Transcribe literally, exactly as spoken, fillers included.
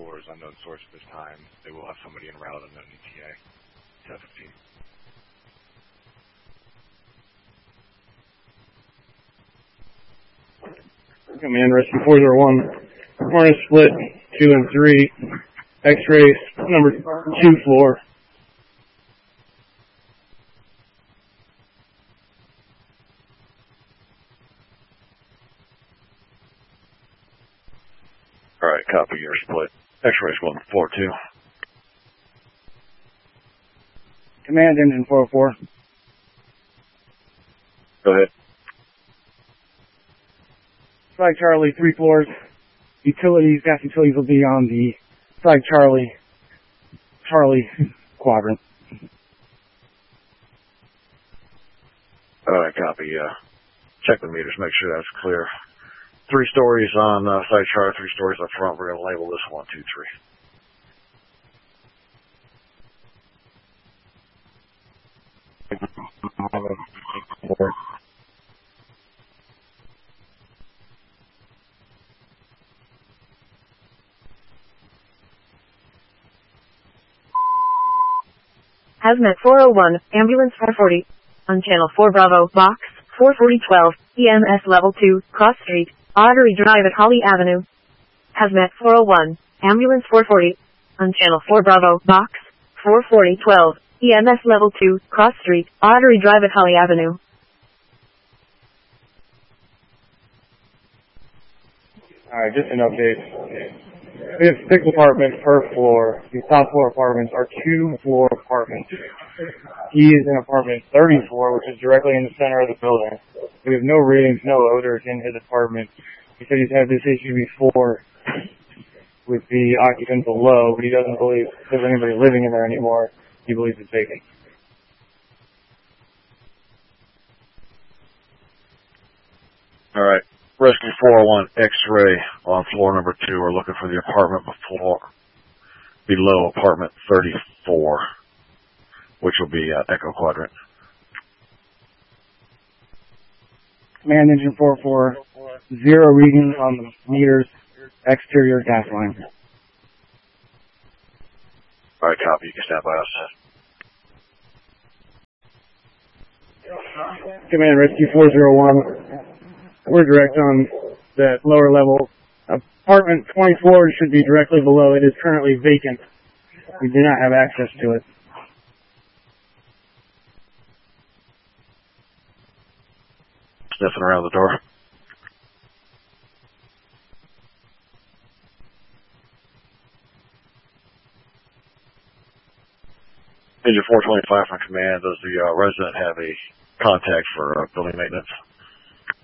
floors, unknown source at this time. They will have somebody en route, unknown E T A. ten fifteen. Command Rescue four zero one. Harness split two and three. X-rays number two floor. All right, copy your split. X-rays going to floor two. Command engine four oh four. Go ahead. Flag Charlie, three floors. Utilities, gas utilities will be on the Flag Charlie, Charlie quadrant. All right, copy. Uh, check the meters, make sure that's clear. Three stories on uh, Flag Charlie, three stories up front. We're going to label this one, two, three. Hazmat four oh one, ambulance four forty, on channel four Bravo, box four forty twelve, E M S level two, cross street, Artery Drive at Holly Avenue. Hazmat four oh one, ambulance four forty, on channel four Bravo, box four forty twelve, E M S level two, cross street, Artery Drive at Holly Avenue. Alright, just an update. We have six apartments per floor. The top floor apartments are two floor apartments. He is in apartment thirty-four, which is directly in the center of the building. We have no readings, no odors in his apartment. He said he's had this issue before with the occupant below, but he doesn't believe there's anybody living in there anymore. He believes it's vacant. All right. Rescue four oh one X-ray on floor number two. We're looking for the apartment before, below apartment thirty-four, which will be uh, Echo Quadrant. Command engine four four, zero reading on the meters, exterior gas line. All right, copy. You can stand by us. Command Rescue four zero one. We're direct on that lower level. Apartment twenty-four should be directly below. It is currently vacant. We do not have access to it. Sniffing around the door. Engine four twenty-five from command. Does the uh, resident have a contact for uh, building maintenance?